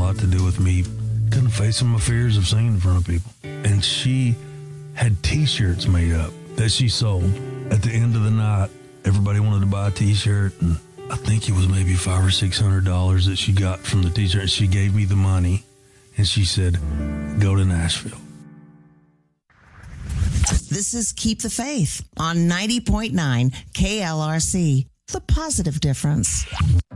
lot to do with me kind of facing my fears of singing in front of people. And she had T-shirts made up that she sold. At the end of the night, everybody wanted to buy a T-shirt, and I think it was maybe $500 or $600 that she got from the T-shirt. She gave me the money, and she said, go to Nashville. This is Keep the Faith on 90.9 KLRC, The Positive Difference.